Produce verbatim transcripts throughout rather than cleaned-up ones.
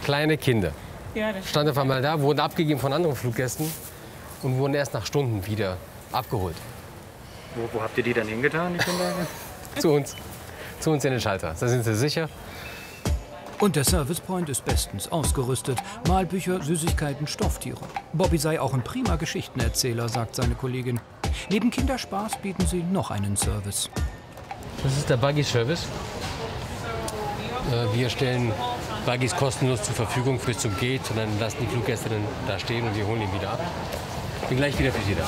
kleine Kinder. Ja, das Standen auf einmal da, wurden abgegeben von anderen Fluggästen und wurden erst nach Stunden wieder abgeholt. Wo, wo habt ihr die dann hingetan, die Kinder? Zu uns. Zu uns in den Schalter. Da sind sie sicher. Und der Service Point ist bestens ausgerüstet. Malbücher, Süßigkeiten, Stofftiere. Bobby sei auch ein prima Geschichtenerzähler, sagt seine Kollegin. Neben Kinderspaß bieten sie noch einen Service. Das ist der Buggy-Service. Wir stellen Buggys kostenlos zur Verfügung bis zum Gate und dann lassen die Fluggäste dann da stehen und wir holen ihn wieder ab. Bin gleich wieder für Sie da.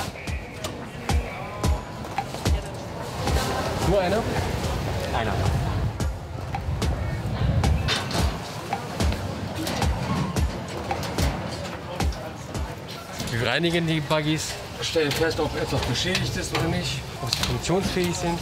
Nur einer? Einer. Wir reinigen die Buggys, stellen fest, ob etwas beschädigt ist oder nicht, ob sie funktionsfähig sind.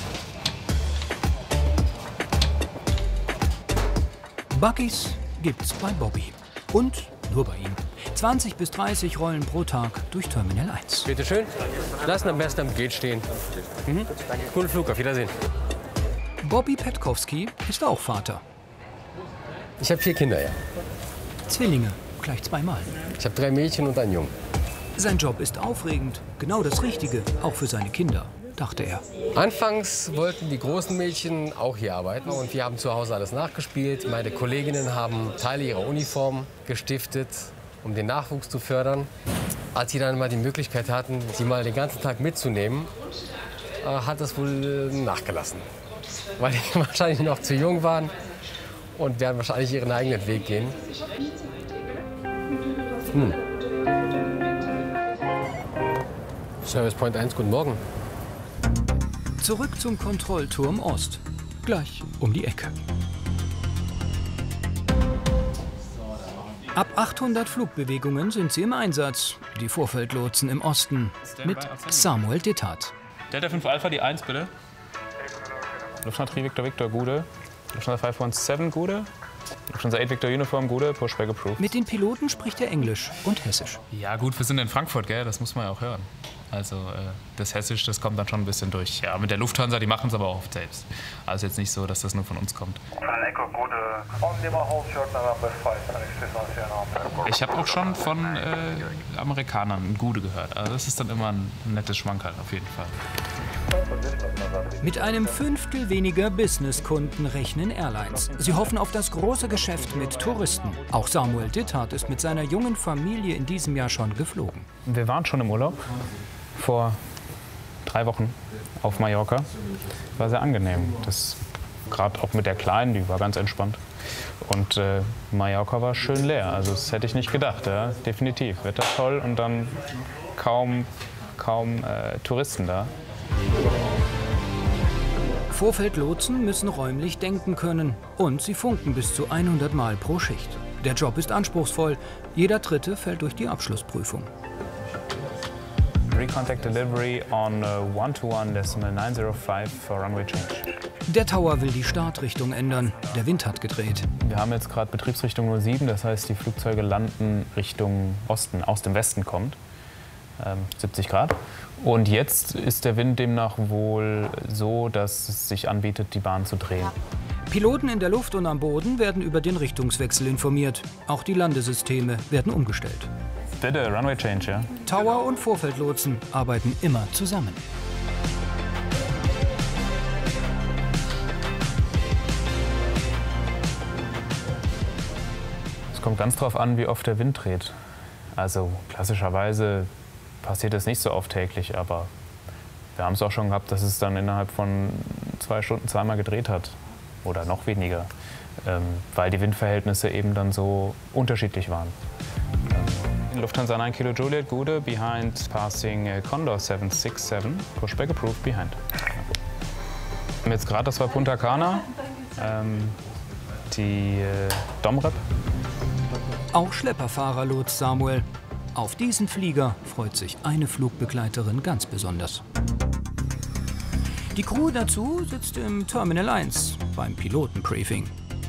Buggys gibt's bei Bobby. Und nur bei ihm. zwanzig bis dreißig Rollen pro Tag durch Terminal eins. Bitte schön. Lassen am besten am Gate stehen. Mhm. Guten Flug, auf Wiedersehen. Bobby Petkowski ist auch Vater. Ich habe vier Kinder, ja. Zwillinge, gleich zweimal. Ich habe drei Mädchen und einen Jungen. Sein Job ist aufregend. Genau das Richtige, auch für seine Kinder, dachte er. Anfangs wollten die großen Mädchen auch hier arbeiten und wir haben zu Hause alles nachgespielt. Meine Kolleginnen haben Teile ihrer Uniform gestiftet, um den Nachwuchs zu fördern. Als sie dann mal die Möglichkeit hatten, sie mal den ganzen Tag mitzunehmen, hat das wohl nachgelassen. Weil die wahrscheinlich noch zu jung waren und werden wahrscheinlich ihren eigenen Weg gehen. Hm. Service Point eins, guten Morgen. Zurück zum Kontrollturm Ost. Gleich um die Ecke. Ab achthundert Flugbewegungen sind sie im Einsatz. Die Vorfeldlotsen im Osten mit Samuel Dittert. Delta fünf Alpha, die eins bitte. Lufthansa drei Victor Victor, Gude. Lufthansa fünf eins sieben, Gude. Lufthansa acht Victor Uniform, Gude. Pushback approved. Mit den Piloten spricht er Englisch und Hessisch. Ja gut, wir sind in Frankfurt, gell? Das muss man ja auch hören. Also äh, das Hessisch, das kommt dann schon ein bisschen durch. Ja, mit der Lufthansa, die machen es aber auch oft selbst. Also jetzt nicht so, dass das nur von uns kommt. Ich habe auch schon von äh, Amerikanern ein Gude gehört. Also das ist dann immer ein nettes Schmankerl auf jeden Fall. Mit einem Fünftel weniger Businesskunden rechnen Airlines. Sie hoffen auf das große Geschäft mit Touristen. Auch Samuel Dittert ist mit seiner jungen Familie in diesem Jahr schon geflogen. Wir waren schon im Urlaub vor drei Wochen auf Mallorca. War sehr angenehm. Das gerade auch mit der Kleinen, die war ganz entspannt. Und äh, Mallorca war schön leer. Also das hätte ich nicht gedacht, ja, definitiv. Wetter toll und dann kaum, kaum äh, Touristen da. Vorfeldlotsen müssen räumlich denken können und sie funken bis zu hundert Mal pro Schicht. Der Job ist anspruchsvoll. Jeder Dritte fällt durch die Abschlussprüfung. Recontact delivery on one two one decimal nine zero five for runway change. Der Tower will die Startrichtung ändern. Der Wind hat gedreht. Wir haben jetzt gerade Betriebsrichtung null sieben, das heißt, die Flugzeuge landen Richtung Osten, aus dem Westen kommt. Ähm, siebzig Grad. Und jetzt ist der Wind demnach wohl so, dass es sich anbietet, die Bahn zu drehen. Piloten in der Luft und am Boden werden über den Richtungswechsel informiert. Auch die Landesysteme werden umgestellt. Bitte, Runway Change, ja? Tower und Vorfeldlotsen arbeiten immer zusammen. Es kommt ganz drauf an, wie oft der Wind dreht. Also klassischerweise passiert es nicht so oft täglich, aber wir haben es auch schon gehabt, dass es dann innerhalb von zwei Stunden zweimal gedreht hat. Oder noch weniger, ähm, weil die Windverhältnisse eben dann so unterschiedlich waren. Ähm, Lufthansa nine Kilo Juliet, Gude, behind passing uh, Condor seven six seven, pushback approved behind. Ja. Jetzt gerade, das war Punta Cana, ähm, die äh, Domrep. Auch Schlepperfahrer lotst Samuel. Auf diesen Flieger freut sich eine Flugbegleiterin ganz besonders. Die Crew dazu sitzt im Terminal eins beim Pilotenbriefing.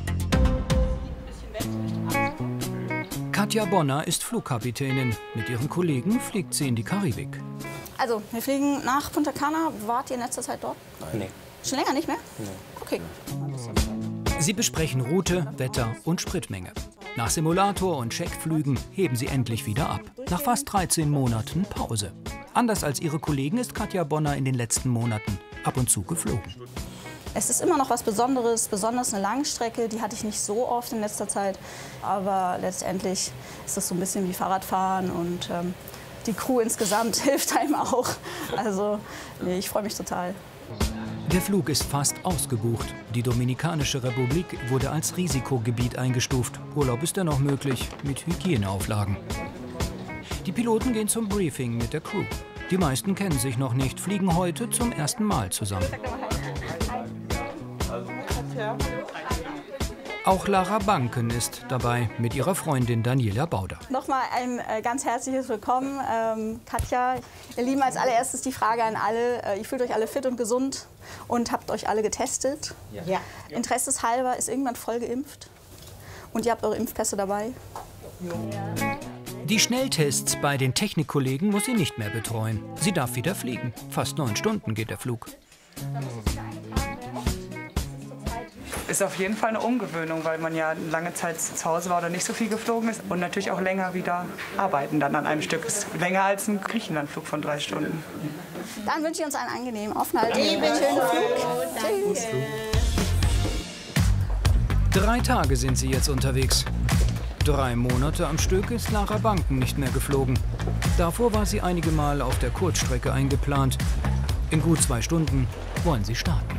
Katja Bonner ist Flugkapitänin. Mit ihren Kollegen fliegt sie in die Karibik. Also, wir fliegen nach Punta Cana. Wart ihr in letzter Zeit dort? Nee. Schon länger nicht mehr? Nee. Okay. Sie besprechen Route, Wetter und Spritmenge. Nach Simulator und Checkflügen heben sie endlich wieder ab. Nach fast dreizehn Monaten Pause. Anders als ihre Kollegen ist Katja Bonner in den letzten Monaten ab und zu geflogen. Es ist immer noch was Besonderes, besonders eine Langstrecke, die hatte ich nicht so oft in letzter Zeit. Aber letztendlich ist das so ein bisschen wie Fahrradfahren und ähm, die Crew insgesamt hilft einem auch. Also nee, ich freue mich total. Der Flug ist fast ausgebucht. Die Dominikanische Republik wurde als Risikogebiet eingestuft. Urlaub ist dennoch möglich, mit Hygieneauflagen. Die Piloten gehen zum Briefing mit der Crew. Die meisten kennen sich noch nicht, fliegen heute zum ersten Mal zusammen. Auch Lara Banken ist dabei mit ihrer Freundin Daniela Bauder. Nochmal ein äh, ganz herzliches Willkommen, ähm, Katja. Ihr Lieben, als allererstes die Frage an alle. Äh, ihr fühlt euch alle fit und gesund und habt euch alle getestet. Ja. Interesseshalber, ist irgendwann voll geimpft? Und ihr habt eure Impfpässe dabei? Ja. Die Schnelltests bei den Technikkollegen muss sie nicht mehr betreuen. Sie darf wieder fliegen. Fast neun Stunden geht der Flug. Ist auf jeden Fall eine Umgewöhnung, weil man ja lange Zeit zu Hause war oder nicht so viel geflogen ist und natürlich auch länger wieder arbeiten dann an einem Stück. Ist länger als ein Griechenlandflug von drei Stunden. Dann wünsche ich uns einen angenehmen Aufenthalt. Schönen Flug. Tschüss. Drei Tage sind sie jetzt unterwegs. Drei Monate am Stück ist Lara Banken nicht mehr geflogen. Davor war sie einige Mal auf der Kurzstrecke eingeplant. In gut zwei Stunden wollen sie starten.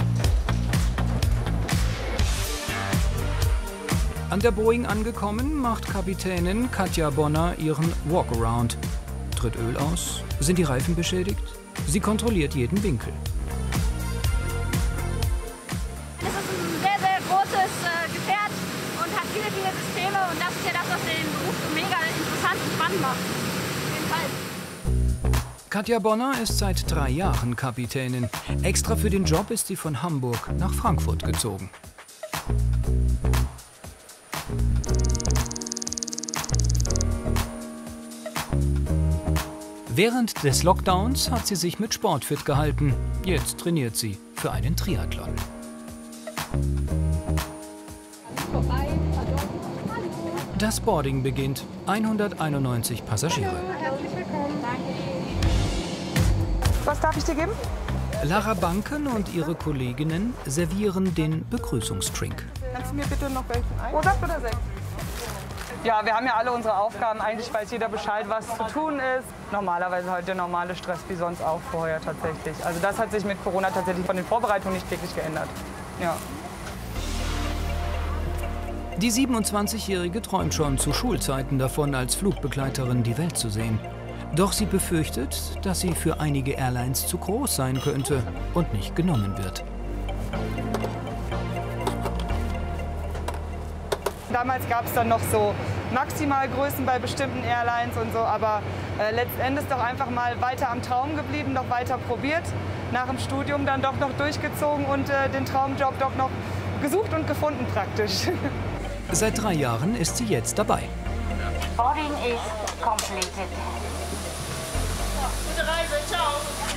An der Boeing angekommen, macht Kapitänin Katja Bonner ihren Walkaround. Tritt Öl aus? Sind die Reifen beschädigt? Sie kontrolliert jeden Winkel. Es ist ein sehr, sehr großes äh, Gefährt und hat viele, viele Systeme. Und das ist ja das, was den Beruf so mega interessant und spannend macht. Auf jeden Fall. Katja Bonner ist seit drei Jahren Kapitänin. Extra für den Job ist sie von Hamburg nach Frankfurt gezogen. Während des Lockdowns hat sie sich mit Sport fit gehalten. Jetzt trainiert sie für einen Triathlon. Das Boarding beginnt. hunderteinundneunzig Passagiere. Herzlich willkommen. Was darf ich dir geben? Lara Banken und ihre Kolleginnen servieren den Begrüßungsdrink. Kannst du mir bitte noch welchen ein? Oder oder sechs? Ja, wir haben ja alle unsere Aufgaben. Eigentlich weiß jeder Bescheid, was zu tun ist. Normalerweise heute der normale Stress wie sonst auch vorher tatsächlich. Also das hat sich mit Corona tatsächlich von den Vorbereitungen nicht wirklich geändert. Ja. Die siebenundzwanzigjährige träumt schon zu Schulzeiten davon, als Flugbegleiterin die Welt zu sehen. Doch sie befürchtet, dass sie für einige Airlines zu groß sein könnte und nicht genommen wird. Damals gab es dann noch so Maximalgrößen bei bestimmten Airlines und so, aber äh, letztendlich doch einfach mal weiter am Traum geblieben, noch weiter probiert, nach dem Studium dann doch noch durchgezogen und äh, den Traumjob doch noch gesucht und gefunden praktisch. Seit drei Jahren ist sie jetzt dabei. Boarding is completed. Gute Reise, ciao.